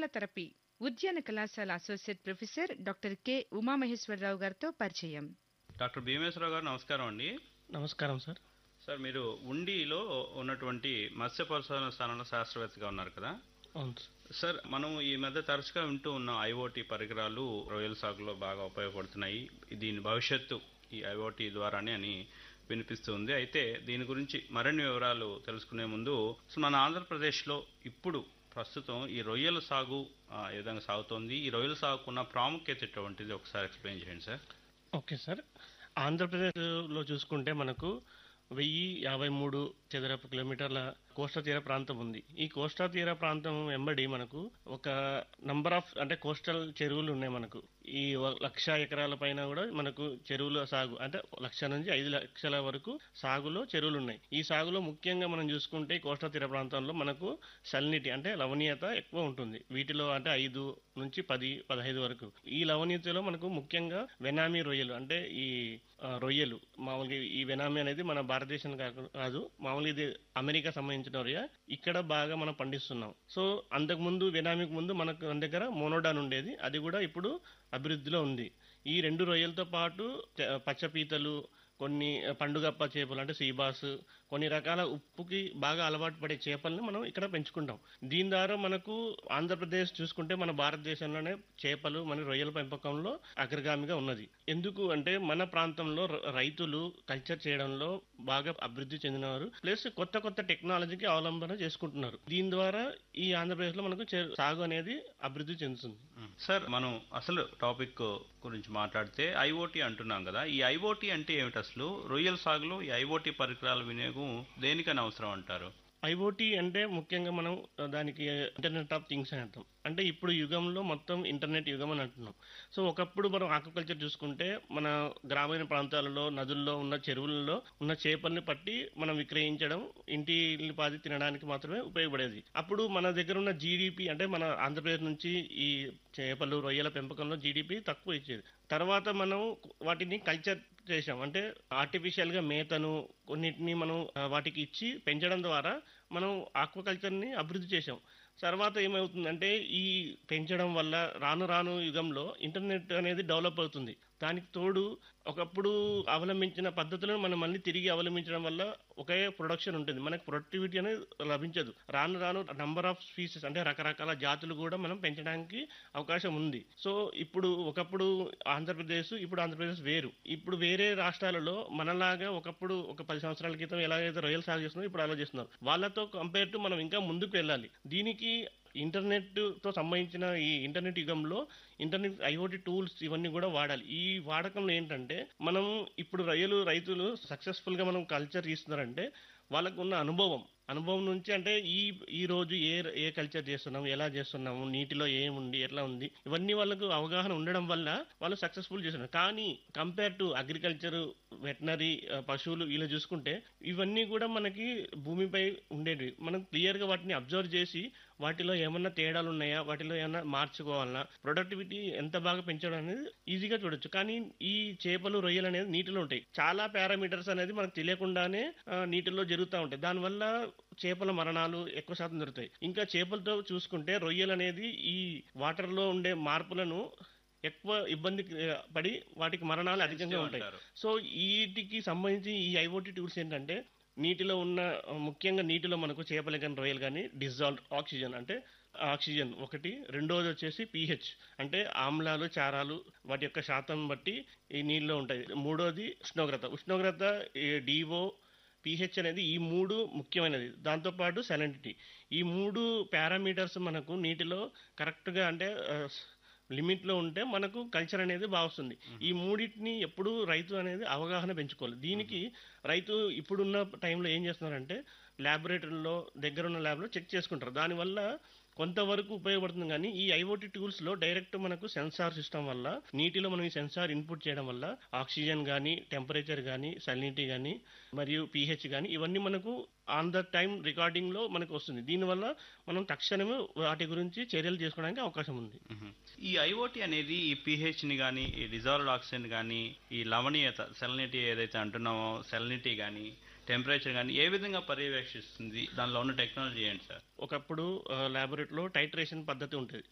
మొక్కల థెరపీ ఉద్యాన కళాశాల associate professor doctor K Umamaheswararao గారితో పరిచయం. డాక్టర్ భీమేశ్వరరావు గారు నమస్కారం అండి. నమస్కారం సార్. సార్ మీరు ఉండిలో ఉన్నటువంటి మత్స్య పరిశోధన స్థానంలో శాస్త్రవేత్తగా ఉన్నారు కదా. అవును సార్. సార్ మనం ఈ మధ్య తరచుగా వింటూ ఉన్నాం ఐఓటీ పరికరాలు రొయ్యల సాగులో బాగా ఉపయోగపడుతున్నాయి, దీని భవిష్యత్తు ఈ ఐఓటీ ద్వారానే అని వినిపిస్తుంది. అయితే దీని గురించి మరిన్ని వివరాలు తెలుసుకునే ముందు మన ఆంధ్రప్రదేశ్లో ఇప్పుడు ప్రస్తుతం ఈ రొయ్యల సాగు ఏ విధంగా సాగుతోంది, ఈ రొయ్యల సాగుకున్న ప్రాముఖ్యత ఎటువంటిది ఒకసారి ఎక్స్ప్లెయిన్ చేయండి సార్. Okay sir. ఆంధ్రప్రదేశ్లో చూసుకుంటే మనకు 1053 చదరపు కిలోమీటర్ల కోస్తా తీర ప్రాంతం ఉంది. ఈ కోస్తా తీర ప్రాంతం వెంబడి మనకు ఒక నంబర్ ఆఫ్ అంటే కోస్టల్ చెరువులు ఉన్నాయి. మనకు ఈ 1,00,000 ఎకరాల పైన కూడా మనకు చెరువుల సాగు అంటే 1,00,000 నుంచి 5,00,000 వరకు సాగులో చెరువులు ఉన్నాయి. ఈ సాగులో ముఖ్యంగా మనం చూసుకుంటే కోస్తా తీర ప్రాంతంలో మనకు సలినిటీ అంటే లవణీయత ఎక్కువ ఉంటుంది. వీటిలో అంటే 5 నుంచి 10, 15 వరకు. ఈ లవణీయతలో మనకు ముఖ్యంగా వెనామీ రొయ్యలు అంటే ఈ రొయ్యలు మామూలుగా ఈ వెనామీ అనేది మన భారతదేశం కాదు, మామూలుగా ఇది అమెరికా సంబంధించిన రొయ్య. ఇక్కడ బాగా మనం పండిస్తున్నాం. సో అంతకుముందు వెనామీకి ముందు మనకు మన దగ్గర మోనోడాన్ ఉండేది, అది కూడా ఇప్పుడు అభివృద్ధిలో ఉంది. ఈ 2 రొయ్యలతో పాటు పచ్చపీతలు, కొన్ని పండుగప్ప చేపలు అంటే సీబాస్, కొన్ని రకాల ఉప్పుకి బాగా అలవాటు పడే చేపల్ని మనం ఇక్కడ పెంచుకుంటాం. దీని ద్వారా మనకు ఆంధ్రప్రదేశ్ చూసుకుంటే మన భారతదేశంలోనే చేపలు మన రొయ్యల పెంపకంలో అగ్రగామిగా ఉన్నది. ఎందుకు అంటే మన ప్రాంతంలో రైతులు కల్చర్ చేయడంలో బాగా అభివృద్ధి చెందినవారు, ప్లస్ కొత్త కొత్త టెక్నాలజీకి అవలంబన చేసుకుంటున్నారు. దీని ద్వారా ఈ ఆంధ్రప్రదేశ్లో మనకు సాగు అనేది అభివృద్ధి చెందుతుంది. సార్ మనం అసలు టాపిక్ గురించి మాట్లాడితే ఐఓటీ అంటున్నాం కదా. ఈ ఐఓటీ అంటే ఏమిటి అసలు? రొయ్యల సాగులో ఈ ఐఓటీ పరికరాల వినియోగం దేనికని అవసరం అంటారు? ఐఓటీ అంటే ముఖ్యంగా మనం దానికి ఇంటర్నెట్ ఆఫ్ థింగ్స్ అని అంటాం. అంటే ఇప్పుడు యుగంలో మొత్తం ఇంటర్నెట్ యుగం అని అంటున్నాం. సో ఒకప్పుడు మనం ఆక్వాకల్చర్ చూసుకుంటే మన గ్రామీణ ప్రాంతాలలో నదుల్లో ఉన్న చెరువులలో ఉన్న చేపల్ని పట్టి మనం విక్రయించడం, ఇంటి పాది తినడానికి మాత్రమే ఉపయోగపడేది. అప్పుడు మన దగ్గర ఉన్న జీడిపి అంటే మన ఆంధ్రప్రదేశ్ నుంచి ఈ చేపలు రొయ్యల పెంపకంలో జీడిపి తక్కువ ఇచ్చేది. తర్వాత మనం వాటిని కల్చర్ చేసాం. అంటే ఆర్టిఫిషియల్గా మేతను కొన్నిటిని మనం వాటికి ఇచ్చి పెంచడం ద్వారా మనం ఆక్వాకల్చర్ని అభివృద్ధి చేసాం. తర్వాత ఏమవుతుందంటే ఈ పెంచడం వల్ల రాను రాను యుగంలో ఇంటర్నెట్ అనేది డెవలప్ అవుతుంది. దానికి తోడు ఒకప్పుడు అవలంబించిన పద్ధతులను మనం మళ్ళీ తిరిగి అవలంబించడం వల్ల ఒకే ప్రొడక్షన్ ఉంటుంది, మనకు ప్రొడక్టివిటీ అనేది లభించదు. రాను రాను నంబర్ ఆఫ్ స్పీసెస్ అంటే రకరకాల జాతులు కూడా మనం పెంచడానికి అవకాశం ఉంది. సో ఇప్పుడు ఒకప్పుడు ఆంధ్రప్రదేశ్, ఇప్పుడు ఆంధ్రప్రదేశ్ వేరు. ఇప్పుడు వేరే రాష్ట్రాలలో మనలాగా ఒకప్పుడు ఒక 10 సంవత్సరాల క్రితం ఎలాగైతే రొయ్యలు సాగు చేస్తున్నారో ఇప్పుడు అలా చేస్తున్నారు. వాళ్ళతో కంపేర్ టు మనం ఇంకా ముందుకు వెళ్ళాలి. దీనికి ఇంటర్నెట్ తో సంబంధించిన ఈ ఇంటర్నెట్ యుగంలో ఇంటర్నెట్ ఐఓటీ టూల్స్ ఇవన్నీ కూడా వాడాలి. ఈ వాడకంలో ఏంటంటే మనం ఇప్పుడు రైతులు సక్సెస్ఫుల్ గా మనం కల్చర్ ఇస్తున్నారంటే వాళ్ళకు ఉన్న అనుభవం నుంచి అంటే ఈ రోజు ఏ కల్చర్ చేస్తున్నాము, ఎలా చేస్తున్నాము, నీటిలో ఏముంది, ఎట్లా ఉంది, ఇవన్నీ వాళ్ళకు అవగాహన ఉండడం వల్ల వాళ్ళు సక్సెస్ఫుల్ చేస్తున్నారు. కానీ కంపేర్ టు అగ్రికల్చర్, వెటనరీ, పశువులు ఇలా చూసుకుంటే ఇవన్నీ కూడా మనకి భూమిపై ఉండేవి. మనం క్లియర్ గా వాటిని అబ్జర్వ్ చేసి వాటిలో ఏమన్నా తేడాలు ఉన్నాయా, వాటిలో ఏమన్నా మార్చుకోవాలన్నా, ప్రొడక్టివిటీ ఎంత బాగా పెంచడం అనేది ఈజీగా చూడొచ్చు. కానీ ఈ చేపలు రొయ్యలు అనేది నీటిలో ఉంటాయి. చాలా పారామీటర్స్ అనేది మనకు తెలియకుండానే నీటిలో జరుగుతూ ఉంటాయి. దానివల్ల చేపల మరణాలు ఎక్కువ శాతం జరుగుతాయి. ఇంకా చేపలతో చూసుకుంటే రొయ్యలు అనేది ఈ వాటర్ లో ఉండే మార్పులను ఎక్కువ ఇబ్బంది పడి వాటికి మరణాలు అధికంగా ఉంటాయి. సో వీటికి సంబంధించి ఈ ఐఓటీ టూల్స్ ఏంటంటే నీటిలో ఉన్న ముఖ్యంగా నీటిలో మనకు చేపలు కానీ రొయ్యలు కానీ డిజాల్వ్డ్ ఆక్సిజన్ అంటే ఆక్సిజన్ ఒకటి, రెండోది వచ్చేసి pH అంటే ఆమ్లాలు, చారాలు వాటి యొక్క శాతం బట్టి ఈ నీళ్ళలో ఉంటాయి. మూడోది ఉష్ణోగ్రత డిఓ, pH అనేది ఈ 3 ముఖ్యమైనది. దాంతోపాటు salinity. ఈ 3 పారామీటర్స్ మనకు నీటిలో కరెక్ట్గా అంటే లిమిట్లో ఉంటే మనకు కల్చర్ అనేది బాగా వస్తుంది. ఈ మూడింటిని ఎప్పుడు రైతు అనేది అవగాహన పెంచుకోవాలి. దీనికి రైతు ఇప్పుడున్న టైంలో ఏం చేస్తున్నారంటే ల్యాబొరేటరీలో దగ్గరున్న ల్యాబ్లో చెక్ చేసుకుంటారు. దానివల్ల కొంతవరకు ఉపయోగపడుతుంది. కానీ ఈ ఐఓటీ టూల్స్లో డైరెక్ట్ మనకు సెన్సార్ సిస్టమ్ వల్ల నీటిలో మనం ఈ సెన్సార్ ఇన్పుట్ చేయడం వల్ల ఆక్సిజన్ కానీ, టెంపరేచర్ కానీ, సలినిటీ కానీ మరియు pH కానీ ఇవన్నీ మనకు ఆన్ ద టైం రికార్డింగ్లో మనకు వస్తుంది. దీనివల్ల మనం తక్షణమే వాటి గురించి చర్యలు చేసుకోవడానికి అవకాశం ఉంది. ఈ ఐఓటీ అనేది ఈ pHని కానీ, ఈ డిజాల్వ్డ్ ఆక్సిజన్ కానీ, ఈ లవణీయత సెలనిటీ ఏదైతే అంటున్నామో సెలనిటీ కానీ, టెంపరేచర్ కానీ ఏ విధంగా పర్యవేక్షిస్తుంది? దానిలో ఉన్న టెక్నాలజీ ఏంటి సార్? ఒకప్పుడు ల్యాబొరేటరీలో టైట్రేషన్ పద్ధతి ఉంటుంది.